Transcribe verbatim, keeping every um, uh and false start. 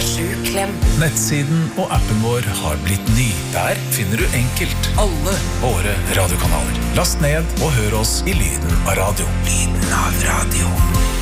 sju klem. Nettsiden og appen vår har blitt ny. Der finner du enkelt alle våre radiokanaler. Last ned og hør oss i lyden av radio. Lyden av radio.